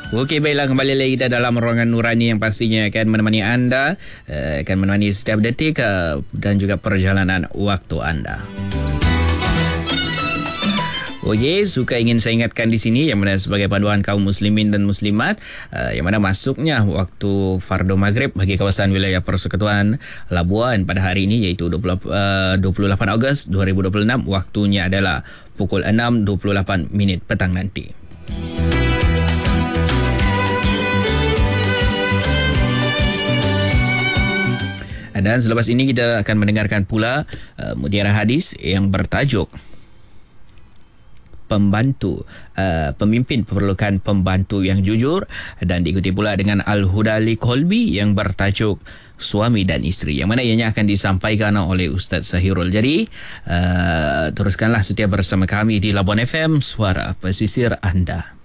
Okey, baiklah, kembali lagi kita dalam ruangan Nurani yang pastinya akan menemani anda, akan menemani setiap detik dan juga perjalanan waktu anda. Okey, suka ingin saya ingatkan di sini yang mana sebagai panduan kaum muslimin dan muslimat, yang mana masuknya waktu fardu maghrib bagi kawasan wilayah Persekutuan Labuan pada hari ini iaitu 28 Ogos 2026, waktunya adalah pukul 6.28 petang nanti. Dan selepas ini kita akan mendengarkan pula mutiara hadis yang bertajuk pemimpin perlukan pembantu yang jujur, dan diikuti pula dengan Al-Hudali Kolbi yang bertajuk suami dan isteri, yang mana ianya akan disampaikan oleh Ustaz Sahirul. Jadi teruskanlah setia bersama kami di Labuan FM, suara pesisir anda.